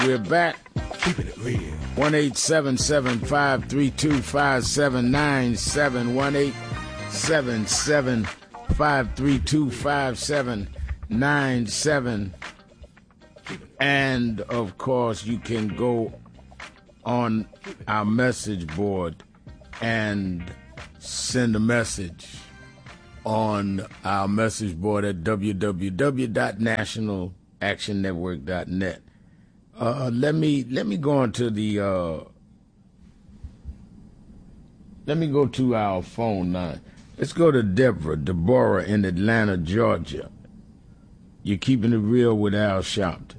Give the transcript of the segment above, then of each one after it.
We're back. Keeping it real. 1-877-532-5797. 1-877-532-5797. And, of course, you can go on our message board and send a message on our message board at www.nationalactionnetwork.net. Let me go on to the let me go to our phone line. Let's go to Deborah in Atlanta, Georgia. You're keeping it real with Al Sharpton.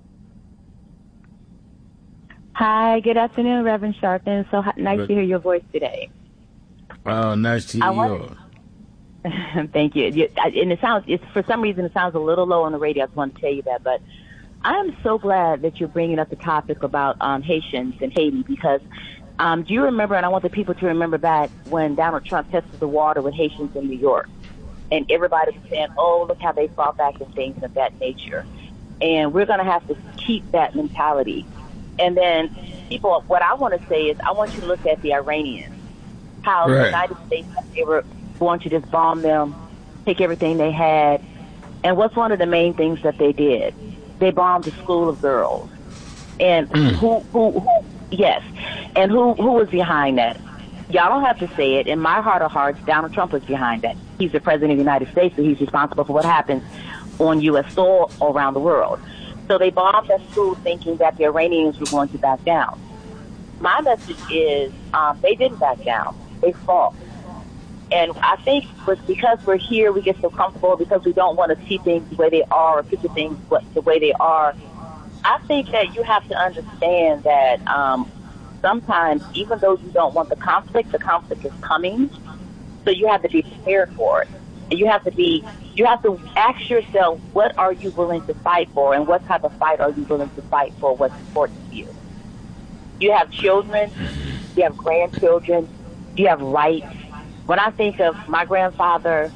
Hi, good afternoon, Reverend Sharpton. So nice to hear your voice today. Oh, nice to hear yours. Thank you. And it sounds, for some reason, it sounds a little low on the radio. I just want to tell you that. But I am so glad that you're bringing up the topic about Haitians and Haiti because do you remember, and I want the people to remember back when Donald Trump tested the water with Haitians in New York. And everybody was saying, oh, look how they fought back and things of that nature. And we're going to have to keep that mentality. And then people, what I want to say is I want you to look at the Iranians, how the United States, they were going to just bomb them, take everything they had. And what's one of the main things that they did? They bombed the school of girls. And who yes. And who was behind that? Y'all don't have to say it. In my heart of hearts, Donald Trump was behind that. He's the president of the United States, so he's responsible for what happens on U.S. soil around the world. So they bombed that school thinking that the Iranians were going to back down. My message is they didn't back down. They fought. And I think because we're here, we get so comfortable because we don't want to see things the way they are or picture things the way they are. I think that you have to understand that sometimes, even though you don't want the conflict is coming. So you have to be prepared for it. And you have to ask yourself, what are you willing to fight for, and what type of fight are you willing to fight for? What's important to you? You have children, you have grandchildren, you have rights. When I think of my grandfather,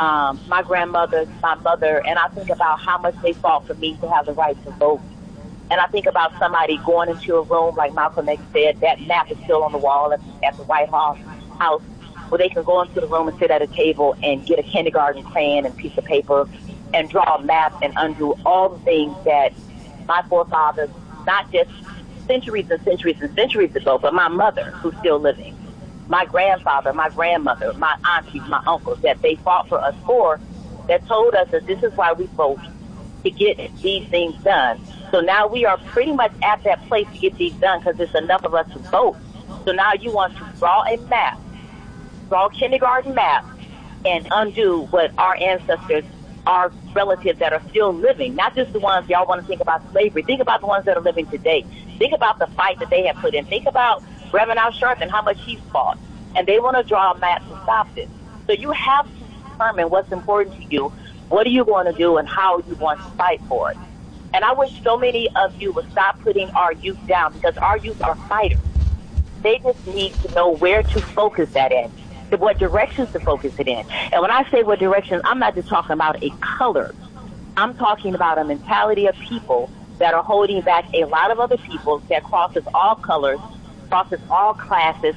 my grandmother, my mother, and I think about how much they fought for me to have the right to vote, and I think about somebody going into a room, like Malcolm X said, that map is still on the wall at the White House, where they can go into the room and sit at a table and get a kindergarten crayon and piece of paper and draw a map and undo all the things that my forefathers, not just centuries and centuries and centuries ago, but my mother, who's still living, my grandfather, my grandmother, my aunties, my uncles, that they fought for us for, that told us that this is why we vote, to get these things done. So now we are pretty much at that place to get these done because there's enough of us to vote. So now you want to draw a map, draw a kindergarten map, and undo what our ancestors, our relatives that are still living, not just the ones y'all want to think about slavery. Think about the ones that are living today. Think about the fight that they have put in. Think about Reverend Al Sharpton, how much he's fought. And they want to draw a map to stop this. So you have to determine what's important to you, what are you going to do, and how you want to fight for it. And I wish so many of you would stop putting our youth down, because our youth are fighters. They just need to know where to focus that in, what directions to focus it in. And when I say what directions, I'm not just talking about a color. I'm talking about a mentality of people that are holding back a lot of other people that crosses all colors, crosses all classes,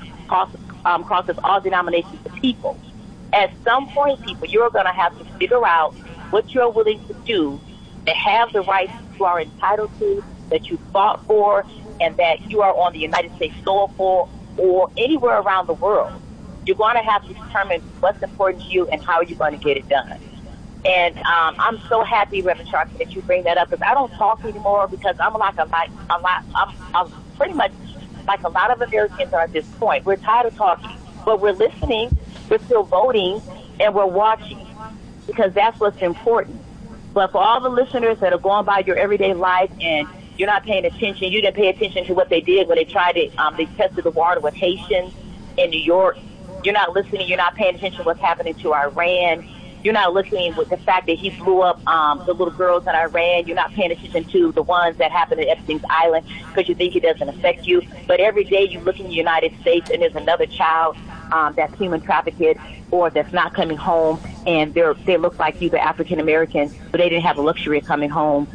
crosses all denominations of people. At some point, people, you're going to have to figure out what you're willing to do to have the rights you are entitled to, that you fought for, and that you are on the United States soil for, or anywhere around the world. You're going to have to determine what's important to you and how you're going to get it done. And I'm so happy, Reverend Sharpton, that you bring that up, because I don't talk anymore, because I'm pretty much like a lot of Americans are at this point. We're tired of talking, but we're listening, we're still voting, and we're watching, because that's what's important. But for all the listeners that are going by your everyday life and you're not paying attention, you didn't pay attention to what they did when they tried to, they tested the water with Haitians in New York. You're not listening, you're not paying attention to what's happening to Iran. You're not looking with the fact that he blew up the little girls in Iran. You're not paying attention to the ones that happened at Epstein's Island because you think it doesn't affect you. But every day you look in the United States and there's another child that's human trafficked or that's not coming home, and they look like either African American, but they didn't have the luxury of coming home.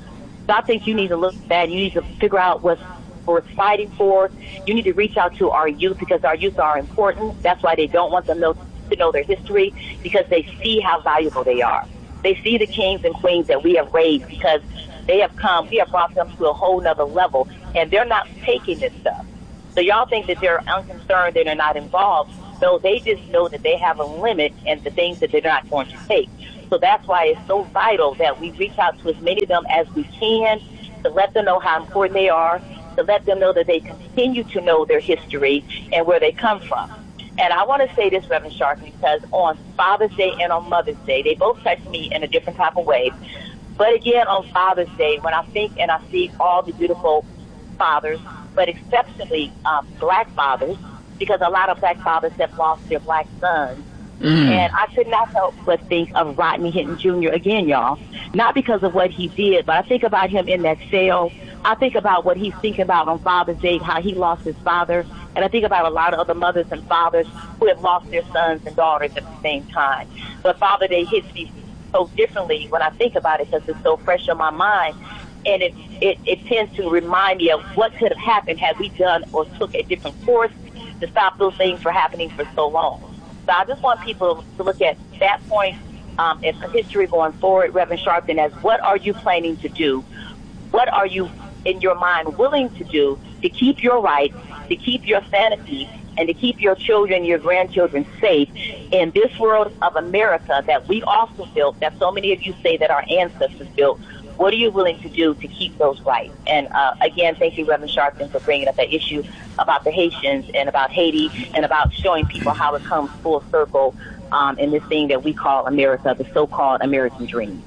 So I think you need to look at that. You need to figure out what's worth fighting for. You need to reach out to our youth because our youth are important. That's why they don't want them to know their history, because they see how valuable they are. They see the kings and queens that we have raised because we have brought them to a whole nother level, and they're not taking this stuff. So y'all think that they're unconcerned and they're not involved. So they just know that they have a limit and the things that they're not going to take. So that's why it's so vital that we reach out to as many of them as we can to let them know how important they are, to let them know that they continue to know their history and where they come from. And I want to say this, Reverend Sharp, because on Father's Day and on Mother's Day, they both touch me in a different type of way. But again, on Father's Day, when I think and I see all the beautiful fathers, but exceptionally black fathers, because a lot of black fathers have lost their black sons. And I could not help but think of Rodney Hinton Jr. again, y'all. Not because of what he did, but I think about him in that cell. I think about what he's thinking about on Father's Day, how he lost his father. And I think about a lot of other mothers and fathers who have lost their sons and daughters at the same time. But Father's Day hits me so differently when I think about it because it's so fresh on my mind. And it tends to remind me of what could have happened had we done or took a different course to stop those things from happening for so long. So I just want people to look at that point in history going forward, Reverend Sharpton, as what are you planning to do? What are you, in your mind, willing to do to keep your rights, to keep your sanity, and to keep your children, your grandchildren safe in this world of America that we also built, that so many of you say that our ancestors built? What are you willing to do to keep those rights? And again, thank you, Reverend Sharpton, for bringing up that issue about the Haitians and about Haiti and about showing people how it comes full circle in this thing that we call America, the so-called American dream.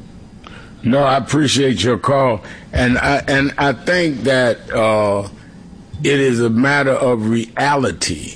No, I appreciate your call, and I think that it is a matter of reality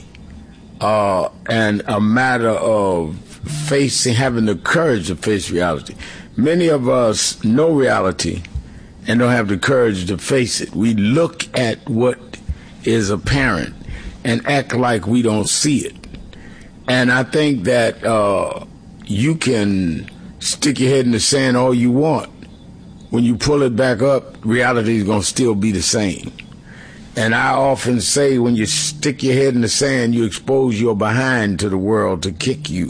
and a matter of having the courage to face reality. Many of us know reality and don't have the courage to face it. We look at what is apparent and act like we don't see it. And I think that you can stick your head in the sand all you want. When you pull it back up, reality is going to still be the same. And I often say when you stick your head in the sand, you expose your behind to the world to kick you.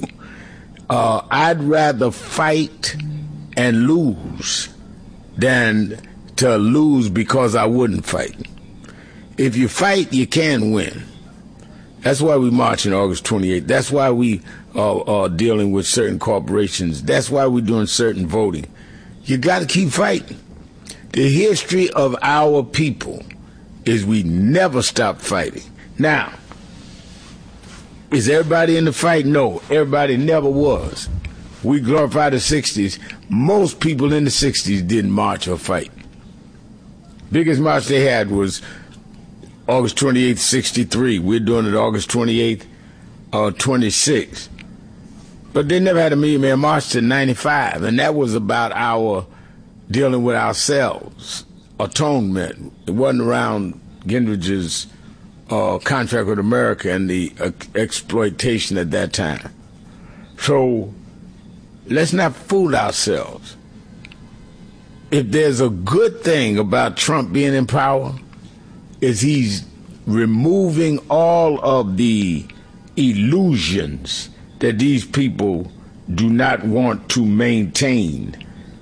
I'd rather fight and lose than to lose because I wouldn't fight. If you fight, you can win. That's why we march on August 28th. That's why we are dealing with certain corporations. That's why we're doing certain voting. You got to keep fighting. The history of our people is we never stop fighting. Now, is everybody in the fight? No, everybody never was. We glorify the 60s. Most people in the 60s didn't march or fight. Biggest march they had was August 28th, 63. We're doing it August 28th, 26. But they never had a Million Man March to 95, and that was about our dealing with ourselves, atonement. It wasn't around Gingrich's contract with America and the exploitation at that time. So let's not fool ourselves. If there's a good thing about Trump being in power, is he's removing all of the illusions that these people do not want to maintain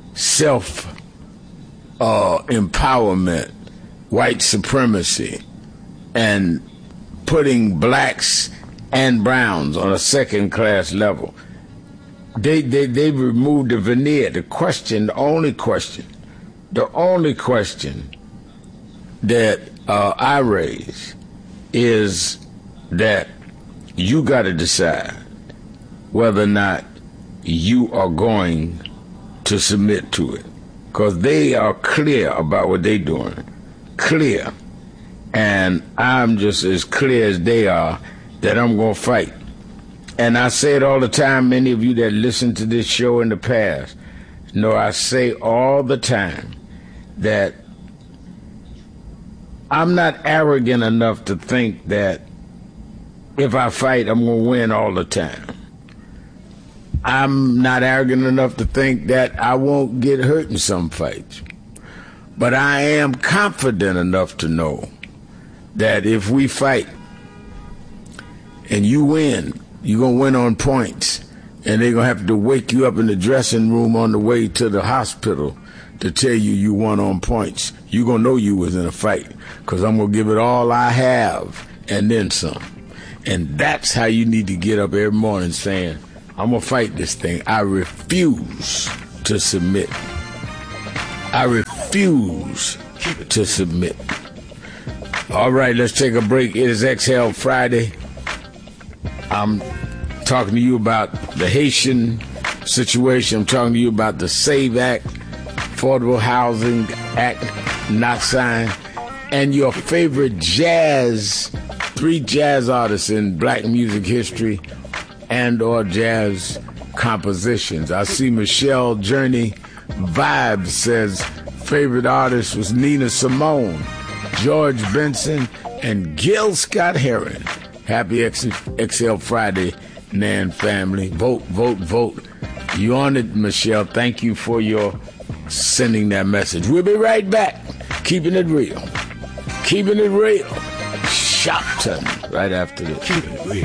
self-empowerment, white supremacy, and putting blacks and browns on a second-class level. They removed the veneer. The only question that I raise is that you got to decide whether or not you are going to submit to it, because they are clear about what they're doing. Clear. And I'm just as clear as they are that I'm going to fight. And I say it all the time. Many of you that listen to this show in the past know I say all the time that I'm not arrogant enough to think that if I fight, I'm going to win all the time. I'm not arrogant enough to think that I won't get hurt in some fights. But I am confident enough to know that if we fight and you win, you're going to win on points. And they're going to have to wake you up in the dressing room on the way to the hospital to tell you won on points. You're going to know you was in a fight because I'm going to give it all I have and then some. And that's how you need to get up every morning saying, I'm going to fight this thing. I refuse to submit. I refuse to submit. All right, let's take a break. It is Exhale Friday. I'm talking to you about the Haitian situation. I'm talking to you about the SAVE Act, Affordable Housing Act not signed, and your favorite jazz, 3 jazz artists in black music history and or jazz compositions. I see Michelle Journey Vibes says favorite artist was Nina Simone, George Benson, and Gil Scott-Heron. Happy Exhale Friday, Nan family. Vote, vote, vote. You on it, Michelle. Thank you for your sending that message. We'll be right back. Keeping it real. Keeping it real. Shopton right after this. Keeping it real.